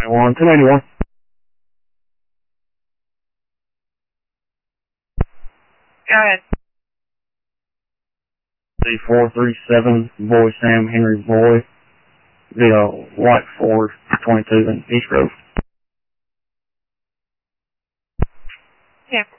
1081. Go ahead. C437, Boy Sam Henry Boy, via White Ford 22 in East Grove. Yeah.